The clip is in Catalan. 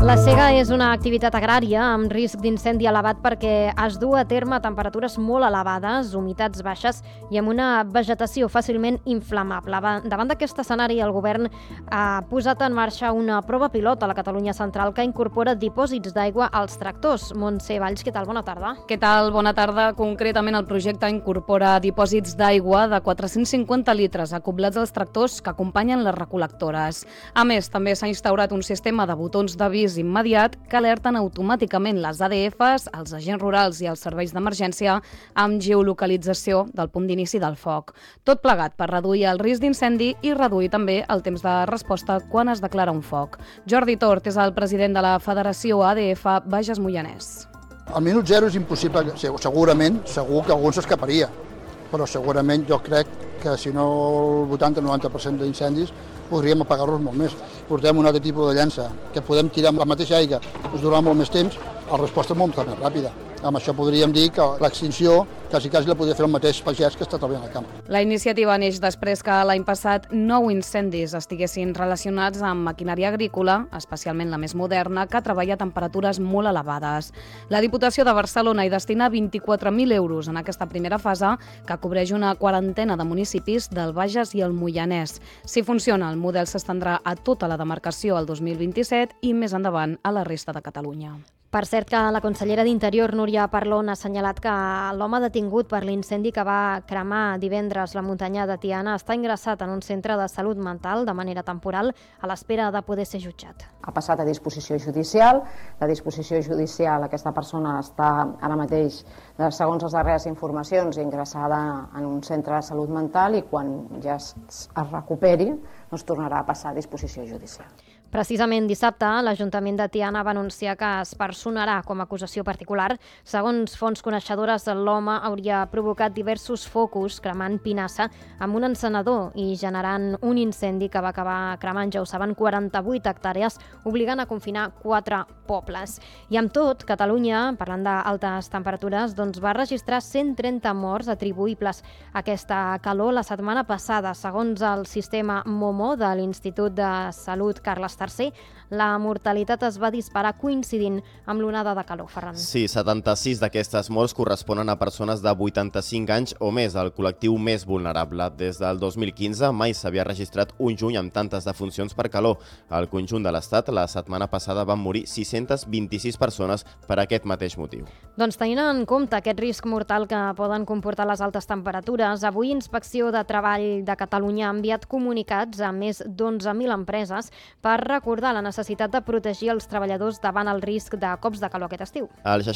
La sega és una activitat agrària amb risc d'incendi elevat perquè es du a terme a temperatures molt elevades, humitats baixes i amb una vegetació fàcilment inflamable. Davant d'aquest escenari, el govern ha posat en marxa una prova pilot a la Catalunya central que incorpora dipòsits d'aigua als tractors. Montse Valls, què tal? Bona tarda. Què tal? Bona tarda. Concretament, el projecte incorpora dipòsits d'aigua de 450 litres acoblats als tractors que acompanyen les recol·lectores. A més, també s'ha instaurat un sistema de botons d'avís immediat que alerten automàticament les ADFs, els agents rurals i els serveis d'emergència amb geolocalització del punt d'inici del foc. Tot plegat per reduir el risc d'incendi i reduir també el temps de resposta quan es declara un foc. Jordi Tort és el president de la Federació ADF Bages Moianès. Al minut zero és impossible, segurament, segur que algun s'escaparia, però segurament jo crec que si no el 80-90% d'incendis podríem apagar-los molt més. Portem un altre tipus de llança que podem tirar amb la mateixa aigua, ens durarà molt més temps, la resposta és molt més ràpida. Amb això podríem dir que l'extinció quasi la podria fer el mateix pagès que està treballant al camp. La iniciativa neix després que l'any passat 9 incendis estiguessin relacionats amb maquinària agrícola, especialment la més moderna, que treballa a temperatures molt elevades. La Diputació de Barcelona hi destina 24.000 euros en aquesta primera fase, que cobreix una quarantena de municipis del Bages i el Moianès. Si funciona, el model s'estendrà a tota la demarcació el 2027 i més endavant a la resta de Catalunya. Per cert, que la consellera d'Interior, Núria Parlon, ha assenyalat que l'home detingut per l'incendi que va cremar divendres la muntanya de Tiana està ingressat en un centre de salut mental de manera temporal a l'espera de poder ser jutjat. Ha passat a disposició judicial. La disposició judicial, aquesta persona està ara mateix, segons les darreres informacions, ingressada en un centre de salut mental i quan ja es recuperi doncs tornarà a passar a disposició judicial. Precisament dissabte, l'Ajuntament de Tiana va anunciar que es personarà com a acusació particular. Segons fonts coneixedores, l'home hauria provocat diversos focus cremant pinassa amb un encenedor i generant un incendi que va acabar cremant, ja ho saben, 48 hectàrees, obligant a confinar 4 pobles. I amb tot, Catalunya, parlant d'altes temperatures, doncs va registrar 130 morts atribuïbles a aquesta calor la setmana passada. Segons el sistema MOMO de l'Institut de Salut Carles III, la mortalitat es va disparar coincidint amb l'onada de calor, Ferran. Sí, 76 d'aquestes morts corresponen a persones de 85 anys o més, el col·lectiu més vulnerable. Des del 2015 mai s'havia registrat un juny amb tantes defuncions per calor. Al conjunt de l'Estat, la setmana passada van morir 626 persones per aquest mateix motiu. Doncs tenint en compte aquest risc mortal que poden comportar les altes temperatures, avui Inspecció de Treball de Catalunya ha enviat comunicats a més d'11.000 empreses per recordar la necessitat de protegir els treballadors davant el risc de cops de calor aquest estiu. El